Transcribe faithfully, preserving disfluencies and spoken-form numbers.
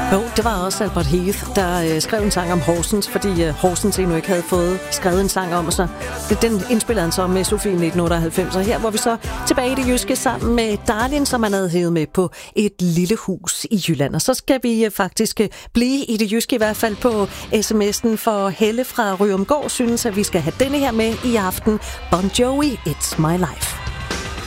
Jo, det var også Albert Heath, der øh, skrev en sang om Horsens, fordi øh, Horsens endnu ikke havde fået skrevet en sang om, og så den indspillede han så med Sofie i nitten otteoghalvfems, og her var vi så tilbage i det jyske sammen med Darlin, som han havde hævet med på et lille hus i Jylland. Og så skal vi øh, faktisk øh, blive i det jyske, i hvert fald på sms'en, for Helle fra Ryomgård synes, at vi skal have denne her med i aften. Bon Jovi, It's My Life.